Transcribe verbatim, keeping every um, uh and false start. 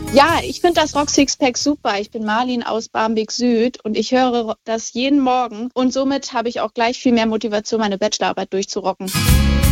Ja, ich finde das Rock Sixpack super. Ich bin Marlin aus Barmbek Süd und ich höre das jeden Morgen und somit habe ich auch gleich viel mehr Motivation, meine Bachelorarbeit durchzurocken.